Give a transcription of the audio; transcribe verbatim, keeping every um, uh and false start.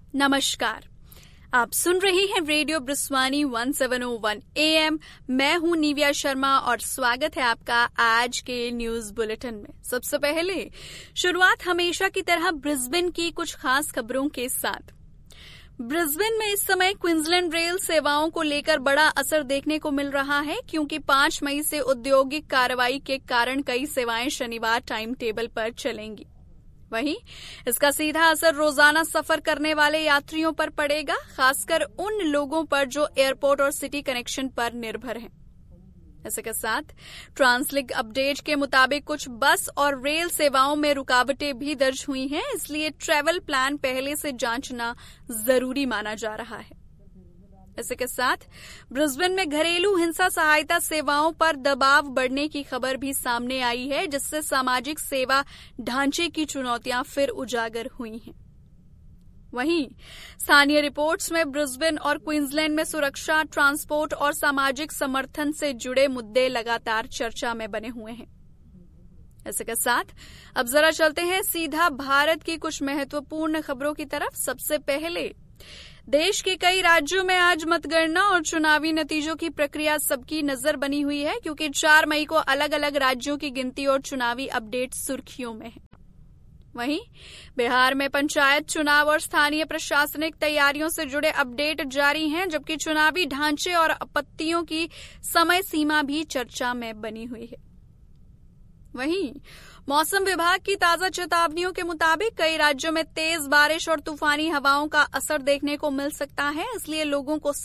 नमस्कार, आप सुन रहे हैं रेडियो ब्रिस्वानी सत्रह सौ एक ए एम। मैं हूं निव्या शर्मा और स्वागत है आपका आज के न्यूज बुलेटिन में। सबसे पहले शुरुआत हमेशा की तरह ब्रिस्बेन की कुछ खास खबरों के साथ। ब्रिस्बेन में इस समय क्वींसलैंड रेल सेवाओं को लेकर बड़ा असर देखने को मिल रहा है, क्योंकि पांच मई से औद्योगिक कार्रवाई के कारण कई सेवाएं शनिवार टाइम टेबल पर चलेंगी। वहीं इसका सीधा असर रोजाना सफर करने वाले यात्रियों पर पड़ेगा, खासकर उन लोगों पर जो एयरपोर्ट और सिटी कनेक्शन पर निर्भर हैं। इसी के साथ ट्रांसलिंक अपडेट के मुताबिक कुछ बस और रेल सेवाओं में रुकावटें भी दर्ज हुई हैं, इसलिए ट्रैवल प्लान पहले से जांचना जरूरी माना जा रहा है। इसी के साथ ब्रिस्बेन में घरेलू हिंसा सहायता सेवाओं पर दबाव बढ़ने की खबर भी सामने आई है, जिससे सामाजिक सेवा ढांचे की चुनौतियां फिर उजागर हुई हैं। वहीं स्थानीय रिपोर्ट्स में ब्रिस्बेन और क्वींसलैंड में सुरक्षा, ट्रांसपोर्ट और सामाजिक समर्थन से जुड़े मुद्दे लगातार चर्चा में बने हुए हैं। इसी के साथ अब जरा चलते हैं सीधा भारत की कुछ महत्वपूर्ण खबरों की तरफ। सबसे पहले देश के कई राज्यों में आज मतगणना और चुनावी नतीजों की प्रक्रिया सबकी नजर बनी हुई है, क्योंकि चार मई को अलग अलग राज्यों की गिनती और चुनावी अपडेट सुर्खियों में है। वहीं बिहार में पंचायत चुनाव और स्थानीय प्रशासनिक तैयारियों से जुड़े अपडेट जारी हैं, जबकि चुनावी ढांचे और आपत्तियों की समय सीमा भी चर्चा में बनी हुई है। वहीं मौसम विभाग की ताजा चेतावनियों के मुताबिक कई राज्यों में तेज बारिश और तूफानी हवाओं का असर देखने को मिल सकता है, इसलिए लोगों को